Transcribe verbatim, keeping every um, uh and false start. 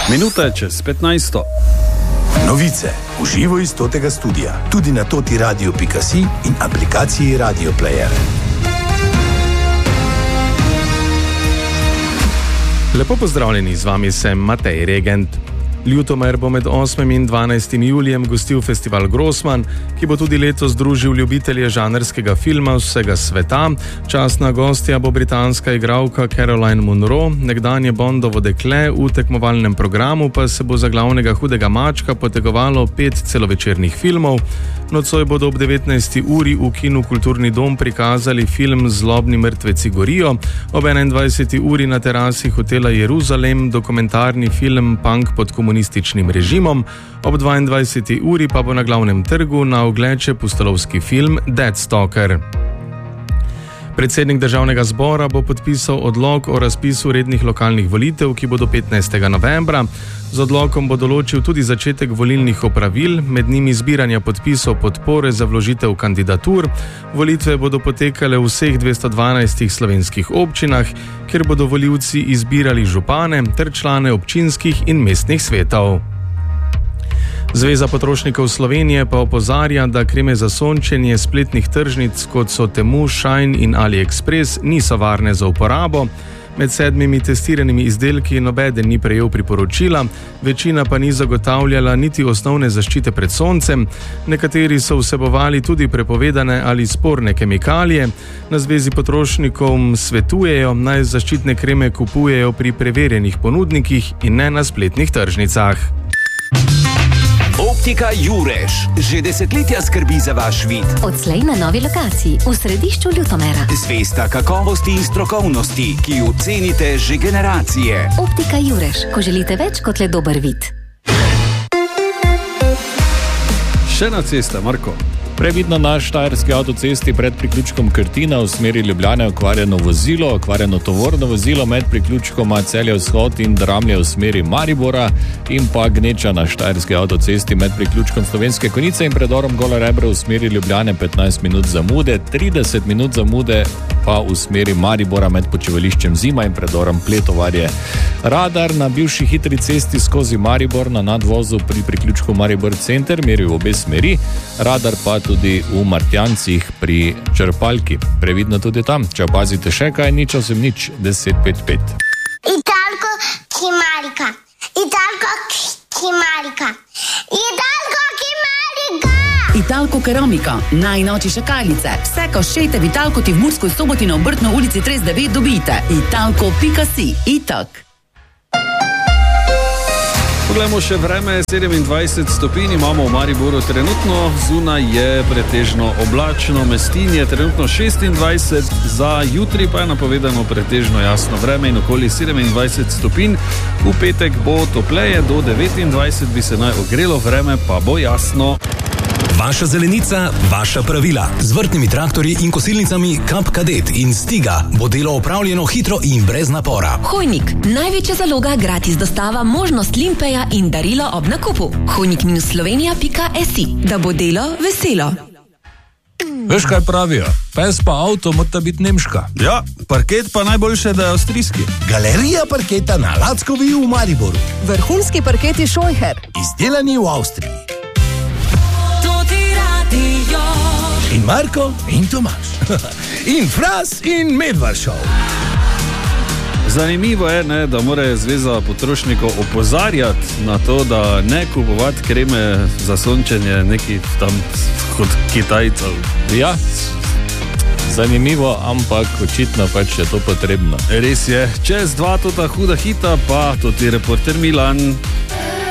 Minuta čez petnajsto. Novice v živo iz totega studia, tudi na toti radio pika si in aplikaciji Radio Player. Lepo pozdravljeni, z vami sem Matej Regent. Ljutomer bo med osmim in dvanajstim julijem gostil festival Grossman, ki bo tudi letos združil ljubitelje žanrskega filma vsega sveta. Častna gostja bo britanska igralka Caroline Munro, nekdanje Bondovo dekle, v tekmovalnem programu pa se bo za glavnega hudega mačka potegovalo pet celovečernih filmov. Nocoj bodo ob devetnajsti uri v kinu Kulturni dom prikazali film Zlobni mrtveci gorijo, ob enaindvajseti uri na terasi hotela Jeruzalem dokumentarni film Punk pod komunističnim režimom, ob dvaindvajseti uri pa bo na glavnem trgu na ogled še pustolovski film Deadstalker. Predsednik državnega zbora bo podpisal odlok o razpisu rednih lokalnih volitev, ki bodo petnajstega novembra. Z odlokom bo določil tudi začetek volilnih opravil, med njimi zbiranja podpisov podpore za vložitev kandidatur. Volitve bodo potekale v vseh dvesto dvanajstih slovenskih občinah, kjer bodo volivci izbirali župane ter člane občinskih in mestnih svetov. Zveza potrošnikov Slovenije pa opozarja, da kreme za sončenje spletnih tržnic, kot so Temu, Shine in AliExpress, niso varne za uporabo. Med sedmimi testiranimi izdelki nobeden ni prejel priporočila, večina pa ni zagotavljala niti osnovne zaščite pred soncem, nekateri so vsebovali tudi prepovedane ali sporne kemikalije. Na Zvezi potrošnikom svetujejo, naj zaščitne kreme kupujejo pri preverjenih ponudnikih in ne na spletnih tržnicah. Optika Jurež že desetletja skrbi za vaš vid. Odslej na novi lokaciji v središču Ljutomera. Zvesta kakovosti in strokovnosti, ki jo cenite že generacije. Optika Jurež, ko želite več kot le dober vid. Še na cesta, Marko. Previdno na štajerski avtocesti pred priključkom Krtina v smeri Ljubljane okvarjeno vozilo, okvarjeno tovorno vozilo med priključkoma Celje vzhod in Dramlje v smeri Maribora in pa gneča na štajerski avtocesti med priključkom Slovenske Konjice in predorom Gola Rebra v smeri Ljubljane petnajst minut zamude, trideset minut zamude pa v smeri Maribora med počivališčem Zima in predorom Pletovarje. Radar na bivši hitri cesti skozi Maribor na nadvozu pri priključku Maribor Center meri v obe smeri, radar pa tudi v Martjancih pri črpalki. Previdno tudi tam, če opazite še kaj, nič osem nič deset pet pet. Italko Kimarika, Italko Kimarika, Italko Kimarika. Italko Keramika, najnovejše šakalice. Vse koščete v Italko ti v Murskoj Soboti na Obrtno ulici trideset devet dobite. Italko pika si, itak. Poglejmo še vreme, sedemindvajset stopinj imamo v Mariboru trenutno, zunaj je pretežno oblačno, Mestin je trenutno šestindvajset, za jutri pa je napovedano pretežno jasno vreme in okoli sedemindvajset stopinj. V petek bo topleje, do devetindvajset bi se naj ogrelo, vreme pa bo jasno. Vaša zelenica, vaša pravila. Z vrtnimi traktorji in kosilnicami Kap Kadet in Stiga bo delo opravljeno hitro in brez napora. Hojnik, največja zaloga, gratis dostava, možnost limpeja in darilo ob nakupu. hojnik slovenija pika si, da bo delo veselo. Veš, kaj pravijo? Pes pa avto mora biti nemška. Ja, parket pa najboljše, da je avstrijski. Galerija parketa na Lackovi v Mariboru. Vrhunski parketi Scheucher. Izdelani v Avstriji. In Marko in Tomaž. In Fras in Medvaršov. Zanimivo je, ne, da mora Zveza potrošnikov opozarjati na to, da ne kupovati kreme za sončenje nekih tam kot Kitajcev. Ja, zanimivo, ampak očitno pač je to potrebno. Res je. Čez dva tota huda hita pa tudi reporter Milan.